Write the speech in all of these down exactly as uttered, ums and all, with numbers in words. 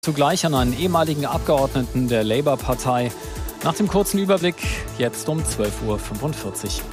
Zugleich an einen ehemaligen Abgeordneten der Labour-Partei. Nach dem kurzen Überblick jetzt um zwölf Uhr fünfundvierzig.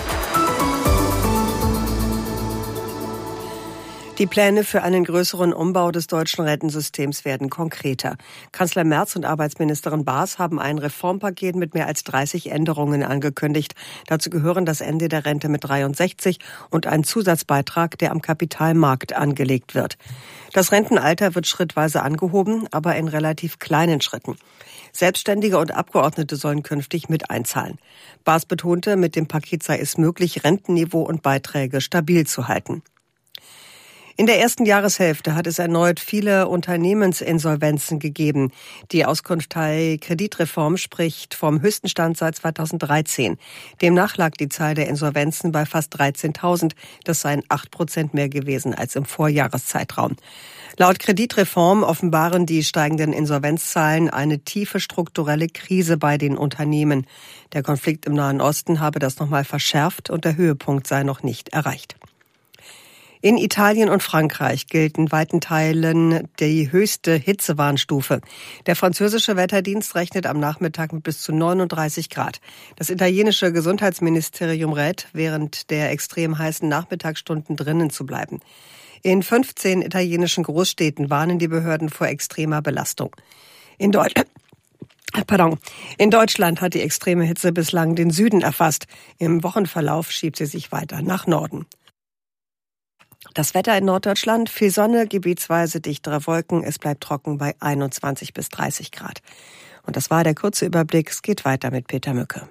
Die Pläne für einen größeren Umbau des deutschen Rentensystems werden konkreter. Kanzler Merz und Arbeitsministerin Baas haben ein Reformpaket mit mehr als dreißig Änderungen angekündigt. Dazu gehören das Ende der Rente mit dreiundsechzig und ein Zusatzbeitrag, der am Kapitalmarkt angelegt wird. Das Rentenalter wird schrittweise angehoben, aber in relativ kleinen Schritten. Selbstständige und Abgeordnete sollen künftig mit einzahlen. Baas betonte, mit dem Paket sei es möglich, Rentenniveau und Beiträge stabil zu halten. In der ersten Jahreshälfte hat es erneut viele Unternehmensinsolvenzen gegeben. Die Auskunftei Kreditreform spricht vom höchsten Stand seit zweitausenddreizehn. Demnach lag die Zahl der Insolvenzen bei fast dreizehntausend. Das seien acht Prozent mehr gewesen als im Vorjahreszeitraum. Laut Kreditreform offenbaren die steigenden Insolvenzzahlen eine tiefe strukturelle Krise bei den Unternehmen. Der Konflikt im Nahen Osten habe das nochmal verschärft und der Höhepunkt sei noch nicht erreicht. In Italien und Frankreich gilt in weiten Teilen die höchste Hitzewarnstufe. Der französische Wetterdienst rechnet am Nachmittag mit bis zu neununddreißig Grad. Das italienische Gesundheitsministerium rät, während der extrem heißen Nachmittagsstunden drinnen zu bleiben. In fünfzehn italienischen Großstädten warnen die Behörden vor extremer Belastung. In Deutschland Pardon. In Deutschland hat die extreme Hitze bislang den Süden erfasst. Im Wochenverlauf schiebt sie sich weiter nach Norden. Das Wetter in Norddeutschland, viel Sonne, gebietsweise dichtere Wolken. Es bleibt trocken bei einundzwanzig bis dreißig Grad. Und das war der kurze Überblick. Es geht weiter mit Peter Mücke.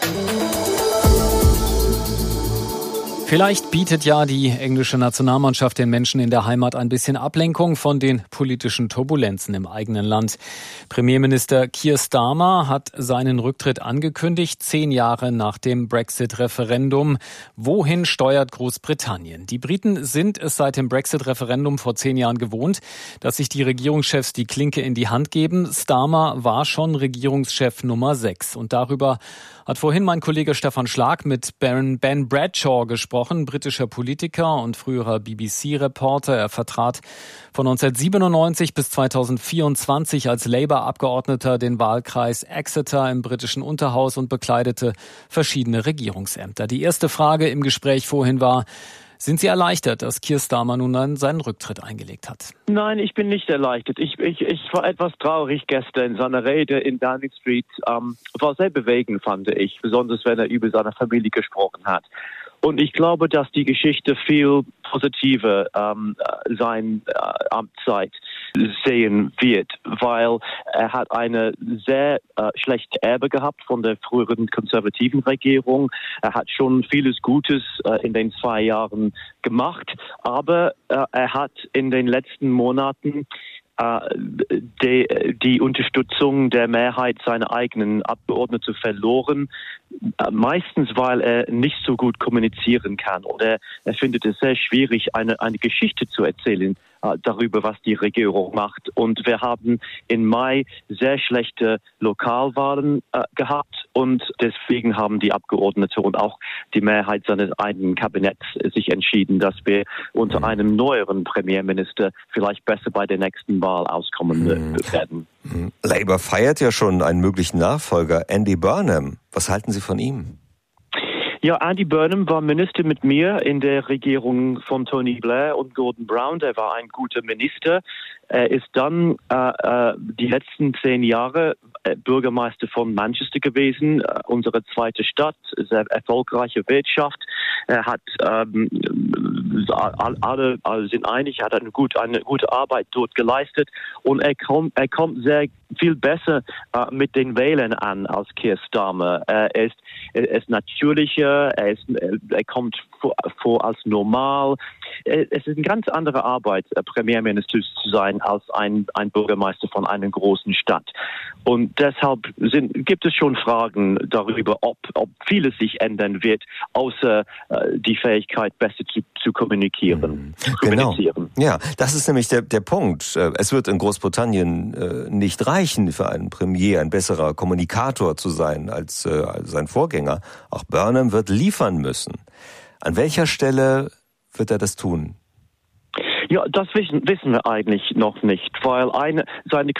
Vielleicht bietet ja die englische Nationalmannschaft den Menschen in der Heimat ein bisschen Ablenkung von den politischen Turbulenzen im eigenen Land. Premierminister Keir Starmer hat seinen Rücktritt angekündigt, zehn Jahre nach dem Brexit-Referendum. Wohin steuert Großbritannien? Die Briten sind es seit dem Brexit-Referendum vor zehn Jahren gewohnt, dass sich die Regierungschefs die Klinke in die Hand geben. Starmer war schon Regierungschef Nummer sechs. Und darüber hat vorhin mein Kollege Stefan Schlag mit Ben Bradshaw gesprochen, britischer Politiker und früherer B B C-Reporter. Er vertrat von neunzehnhundertsiebenundneunzig bis zweitausendvierundzwanzig als Labour-Abgeordneter den Wahlkreis Exeter im britischen Unterhaus und bekleidete verschiedene Regierungsämter. Die erste Frage im Gespräch vorhin war: Sind Sie erleichtert, dass Keir Starmer nun dann seinen Rücktritt eingelegt hat? Nein, ich bin nicht erleichtert. Ich, ich, ich war etwas traurig gestern. Seine Rede in Downing Street ähm, war sehr bewegend, fand ich, besonders wenn er über seine Familie gesprochen hat. Und ich glaube, dass die Geschichte viel positiver ähm, sein äh, Amtszeit sehen wird, weil er hat eine sehr äh, schlechte Erbe gehabt von der früheren konservativen Regierung. Er hat schon vieles Gutes äh, in den zwei Jahren gemacht, aber äh, er hat in den letzten Monaten Die, die Unterstützung der Mehrheit seiner eigenen Abgeordneten verloren, meistens weil er nicht so gut kommunizieren kann. Und er, er findet es sehr schwierig, eine, eine Geschichte zu erzählen äh, darüber, was die Regierung macht. Und wir haben im Mai sehr schlechte Lokalwahlen äh, gehabt und deswegen haben die Abgeordneten und auch die Mehrheit seines eigenen Kabinetts sich entschieden, dass wir unter mhm. einem neueren Premierminister vielleicht besser bei der nächsten Wahl auskommen mhm. werden. Mhm. Labour feiert ja schon einen möglichen Nachfolger, Andy Burnham. Was halten Sie von ihm? Ja, Andy Burnham war Minister mit mir in der Regierung von Tony Blair und Gordon Brown. Der war ein guter Minister. Er ist dann äh, die letzten zehn Jahre Bürgermeister von Manchester gewesen, äh, unsere zweite Stadt, sehr erfolgreiche Wirtschaft. Er hat ähm, alle, alle sind einig, er hat eine gute, eine gute Arbeit dort geleistet und er kommt, er kommt sehr viel besser äh, mit den Wählern an als Keir Starmer. Er ist, er ist natürlicher, er, ist, er kommt vor, vor als normal. Es ist eine ganz andere Arbeit, Premierminister zu sein, als ein, ein Bürgermeister von einer großen Stadt. Und deshalb sind, gibt es schon Fragen darüber, ob, ob vieles sich ändern wird, außer äh, die Fähigkeit, besser zu, zu kommunizieren. Genau. Kommunizieren. Ja, das ist nämlich der, der Punkt. Es wird in Großbritannien äh, nicht reichen, für einen Premier ein besserer Kommunikator zu sein als, äh, als sein Vorgänger. Auch Burnham wird liefern müssen. An welcher Stelle wird er das tun? Ja, das wissen, wissen wir eigentlich noch nicht, weil eine, seine